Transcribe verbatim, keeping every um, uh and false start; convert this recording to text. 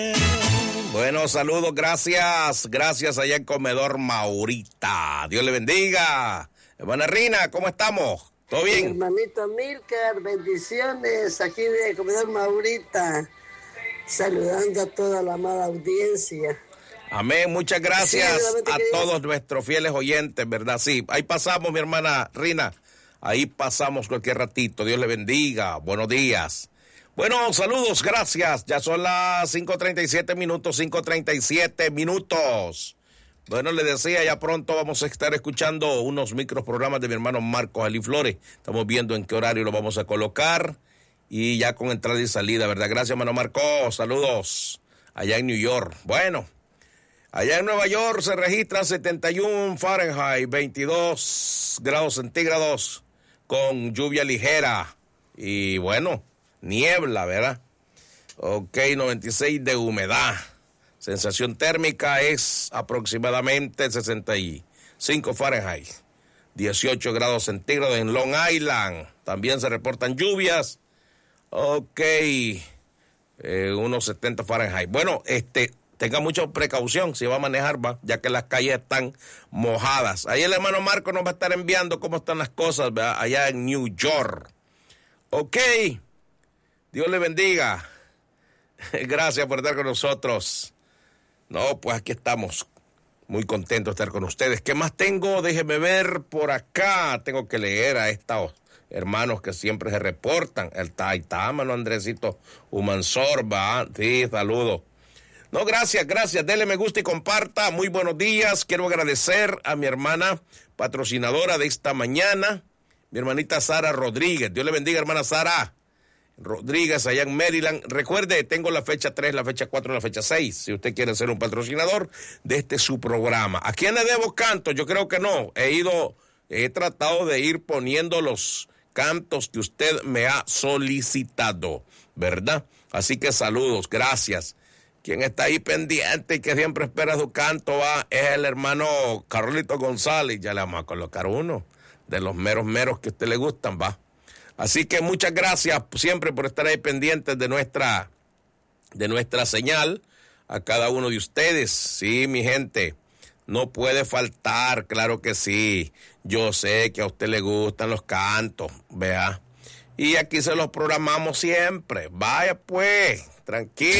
Bueno, saludos, gracias, gracias allá en Comedor Maurita. Dios le bendiga. Hermana Rina, ¿cómo estamos? ¿Todo bien? Hermanito Milcar, bendiciones aquí de Comedor Maurita, saludando a toda la amada audiencia. Amén, muchas gracias sí, a quería... todos nuestros fieles oyentes, ¿verdad? Sí, ahí pasamos, mi hermana Rina, ahí pasamos cualquier ratito. Dios le bendiga, buenos días. Bueno, saludos, gracias. Ya son las cinco treinta y siete minutos, cinco treinta y siete minutos. Bueno, le decía, ya pronto vamos a estar escuchando unos microprogramas de mi hermano Marcos Ali Flores. Estamos viendo en qué horario lo vamos a colocar y ya con entrada y salida, ¿verdad? Gracias, hermano Marcos. Saludos allá en New York. Bueno, allá en Nueva York se registran setenta y uno Fahrenheit, veintidós grados centígrados con lluvia ligera y bueno, niebla, ¿verdad? Ok, noventa y seis de humedad. Sensación térmica es aproximadamente sesenta y cinco Fahrenheit. dieciocho grados centígrados en Long Island. También se reportan lluvias. Ok, eh, unos setenta Fahrenheit. Bueno, este, tenga mucha precaución si va a manejar, va, ya que las calles están mojadas. Ahí el hermano Marco nos va a estar enviando cómo están las cosas, ¿verdad? Allá en New York. Ok. Dios le bendiga. Gracias por estar con nosotros. No, pues aquí estamos. Muy contentos de estar con ustedes. ¿Qué más tengo? Déjeme ver por acá. Tengo que leer a estos hermanos que siempre se reportan. El Taita, mano Andresito Humansor, va. Sí, saludos. No, gracias, gracias. Dele me gusta y comparta. Muy buenos días. Quiero agradecer a mi hermana patrocinadora de esta mañana, mi hermanita Sara Rodríguez. Dios le bendiga, hermana Sara Rodríguez, allá en Maryland. Recuerde, tengo la fecha tres, la fecha cuatro, la fecha seis, si usted quiere ser un patrocinador de este su programa. ¿A quién le debo canto? Yo creo que no. He ido, he tratado de ir poniendo los cantos que usted me ha solicitado, ¿verdad? Así que saludos, gracias. Quien está ahí pendiente y que siempre espera su canto va, es el hermano Carlito González. Ya le vamos a colocar uno de los meros meros que a usted le gustan, va. Así que muchas gracias siempre por estar ahí pendientes de nuestra, de nuestra señal, a cada uno de ustedes. Sí, mi gente, no puede faltar, claro que sí. Yo sé que a usted le gustan los cantos, vea. Y aquí se los programamos siempre. Vaya pues, tranquilo.